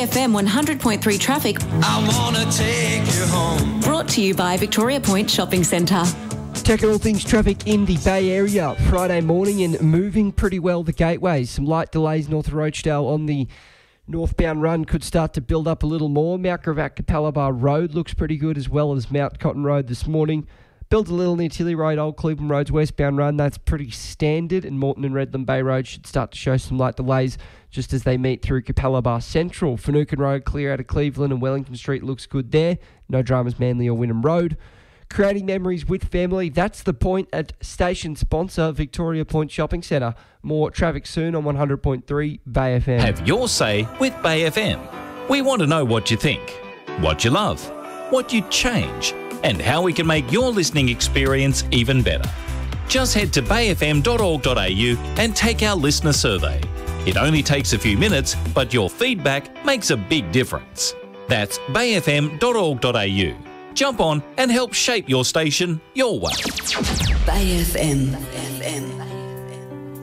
FM 100.3 traffic. I wanna take you home. Brought to you by Victoria Point Shopping Centre. Checking all things traffic in the Bay Area Friday morning and moving pretty well the gateways. Some light delays north of Rochdale on the northbound run could start to build up a little more. Mount Gravatt Capalaba Road looks pretty good, as well as Mount Cotton Road this morning. Built a little near Tilly Road, Old Cleveland Road's westbound run. That's pretty standard. And Moreton and Redland Bay Road should start to show some light delays just as they meet through Capalaba Central. Finucane Road clear out of Cleveland and Wellington Street looks good there. No dramas Manly or Wynnum Road. Creating memories with family, that's the point at station sponsor Victoria Point Shopping Centre. More traffic soon on 100.3 Bay FM. Have your say with Bay FM. We want to know what you think, what you love, what you'd change, and how we can make your listening experience even better. Just head to bayfm.org.au and take our listener survey. It only takes a few minutes, but your feedback makes a big difference. That's bayfm.org.au. Jump on and help shape your station your way. Bay FM.